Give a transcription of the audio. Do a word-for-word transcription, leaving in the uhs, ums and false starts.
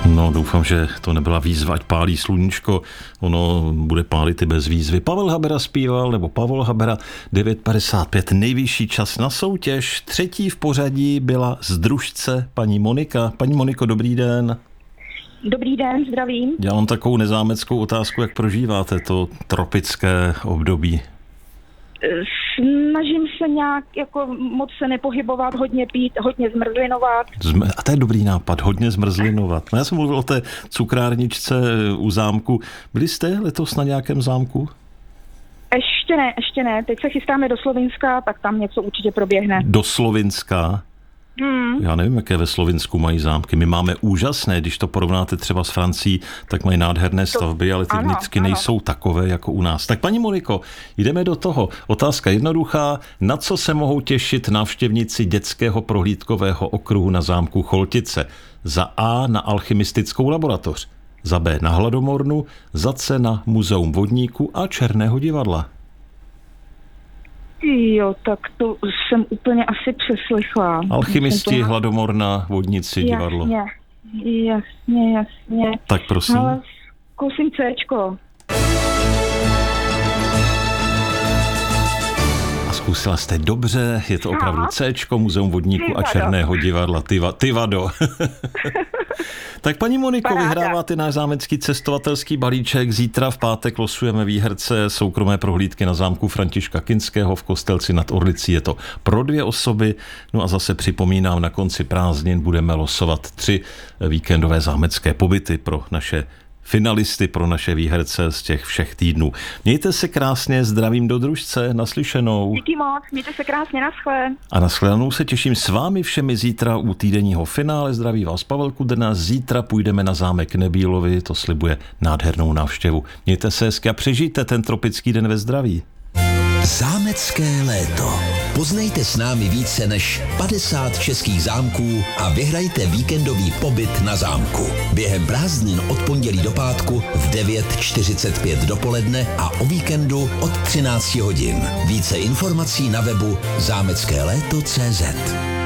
No, doufám, že to nebyla výzva, ať pálí sluníčko, ono bude pálit i bez výzvy. Pavel Habera zpíval, nebo Pavol Habera, devět padesát pět, nejvyšší čas na soutěž. Třetí v pořadí byla z družce paní Monika. Paní Moniko, dobrý den. Dobrý den, zdravím. Já mám takovou nezámeckou otázku, jak prožíváte to tropické období? Snažím se nějak jako moc se nepohybovat, hodně pít, hodně zmrzlinovat. Zm- a to je dobrý nápad, hodně zmrzlinovat. No já jsem mluvil o té cukrárničce u zámku. Byli jste letos na nějakém zámku? Ještě ne, ještě ne. Teď se chystáme do Slovinska, tak tam něco určitě proběhne. Do Slovinska? Hmm. Já nevím, jaké ve Slovinsku mají zámky. My máme úžasné, když to porovnáte třeba s Francií, tak mají nádherné stavby, ale ty ano, vždycky ano. nejsou takové jako u nás. Tak paní Moniko, jdeme do toho. Otázka jednoduchá. Na co se mohou těšit návštěvníci dětského prohlídkového okruhu na zámku Choltice? Za A na alchymistickou laboratoř, za B na hladomornu, za C na muzeum vodníku a Černého divadla. Jo, tak to jsem úplně asi přeslechla. Alchymisti, to... hladomorna, vodníci, divadlo. Jasně, jasně, jasně. Tak prosím. Ale zkusím Cčko. A zkusila jste dobře, je to opravdu Cčko, muzeum vodníku Tyvado. A Černého divadla. Tyva, tyvado. Tak paní Moniko, Paráda. Vyhráváte náš zámecký cestovatelský balíček. Zítra v pátek losujeme výherce soukromé prohlídky na zámku Františka Kinského v Kostelci nad Orlicí. Je to pro dvě osoby. No a zase připomínám, na konci prázdnin budeme losovat tři víkendové zámecké pobyty pro naše finalisty, pro naše výherce z těch všech týdnů. Mějte se krásně, zdravím do družce, naslyšenou. Díky moc, mějte se krásně, naschle. A nashledanou se těším s vámi všemi zítra u týdenního finále. Zdraví vás Pavel Kudrna, zítra půjdeme na zámek Nebílovi, to slibuje nádhernou návštěvu. Mějte se hezky a přežijte ten tropický den ve zdraví. Zámecké léto. Poznejte s námi více než padesát českých zámků a vyhrajte víkendový pobyt na zámku. Během prázdnin od pondělí do pátku v devět čtyřicet pět dopoledne a o víkendu od třináct hodin. Více informací na webu zámecké léto tečka cé zet.